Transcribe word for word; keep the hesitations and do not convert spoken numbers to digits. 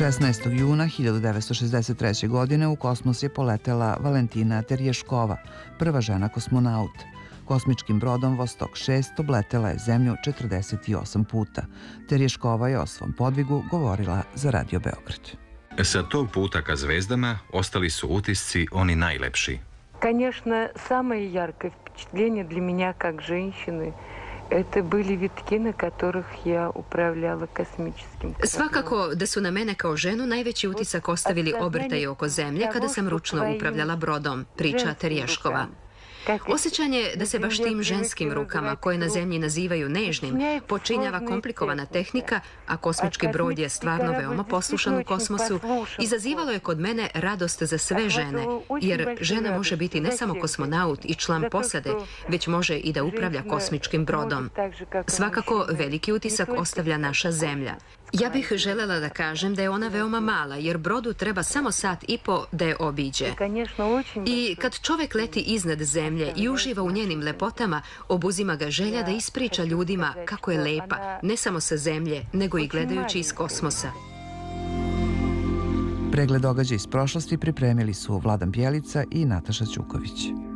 šesnaestog juna hiljadu devetsto šezdeset treće. godine u kosmos je poletela Valentina Terješkova, prva žena kosmonaut. Kosmičkim brodom Vostok šest obletela je Zemlju četrdeset osam puta. Terješkova je o svom podvigu govorila za Radio Beograd. Sa tog puta ka zvezdama ostali su utisci oni najlepši. Конечно, самое яркое впечатление для меня как женщины это были витки, на которых я управляла космическим кораблем. Svakako da su na mene kao ženu najveći utisak ostavili obrtaji oko Zemlje kada sam ručno upravljala brodom, priča Terješkova. Osjećanje da se baš tim ženskim rukama, koje na Zemlji nazivaju nežnim, počinjava komplikovana tehnika, a kosmički brod je stvarno veoma poslušan u kosmosu, izazivalo je kod mene radost za sve žene, jer žena može biti ne samo kosmonaut i član posade, već može i da upravlja kosmičkim brodom. Svakako, veliki utisak ostavlja naša Zemlja. Ja bih želela da kažem da je ona veoma mala, jer brodu treba samo sat i po da je obiđe. I kad čovek leti iznad Zemlje i uživa u njenim lepotama, obuzima ga želja da ispriča ljudima kako je lepa, ne samo sa Zemlje, nego i gledajući iz kosmosa. Pregled događaja iz prošlosti pripremili su Vladan Bjelica i Nataša Ćuković.